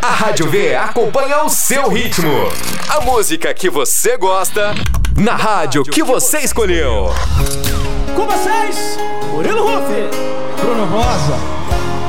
A Rádio V acompanha o seu ritmo. A música que você gosta, na rádio que você escolheu. Com vocês, Murilo Ruff, Bruno Rosa.